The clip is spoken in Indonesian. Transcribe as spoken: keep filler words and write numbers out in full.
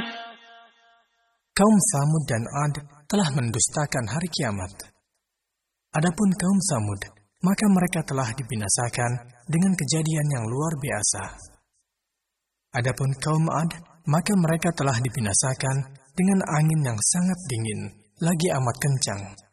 Kaum Samud dan Ad telah mendustakan hari kiamat. Adapun kaum Samud, maka mereka telah dibinasakan dengan kejadian yang luar biasa. Adapun kaum Ad, maka mereka telah dibinasakan dengan angin yang sangat dingin, lagi amat kencang.